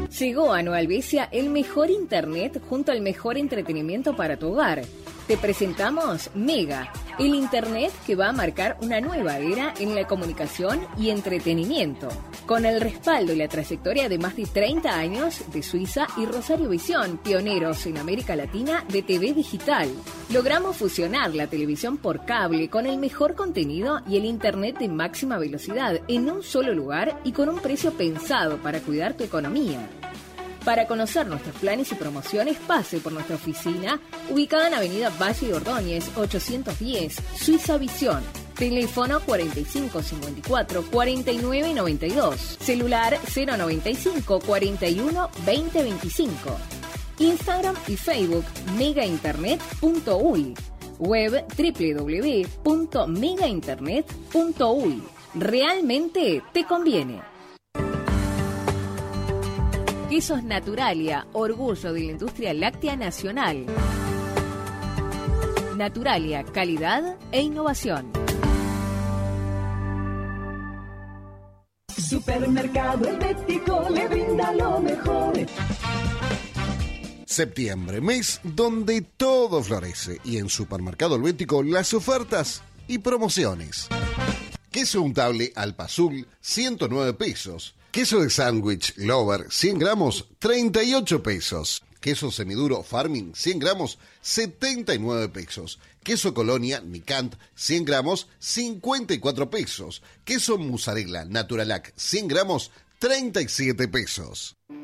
Llegó a Nueva Albesia el mejor internet junto al mejor entretenimiento para tu hogar. Te presentamos Mega, el internet que va a marcar una nueva era en la comunicación y entretenimiento. Con el respaldo y la trayectoria de más de 30 años de Suiza y Rosario Visión, pioneros en América Latina de TV digital. Logramos fusionar la televisión por cable con el mejor contenido y el internet de máxima velocidad en un solo lugar y con un precio pensado para cuidar tu economía. Para conocer nuestros planes y promociones, pase por nuestra oficina, ubicada en Avenida Valle de Ordóñez, 810, Suiza Visión. Teléfono 4554-4992. Celular 095 41 2025. Instagram y Facebook megainternet.uy. Web www.megainternet.uy. Realmente te conviene. Quesos Naturalia, orgullo de la industria láctea nacional. Naturalia, calidad e innovación. Supermercado Helvético le brinda lo mejor. Septiembre, mes donde todo florece, y en Supermercado Helvético las ofertas y promociones. Queso untable Alpazul, 109 pesos. Queso de sándwich Lover, 100 gramos, 38 pesos. Queso semiduro Farming, 100 gramos, 79 pesos. Queso Colonia Nicant, 100 gramos, 54 pesos. Queso Mozzarella Naturalac, 100 gramos, 37 pesos.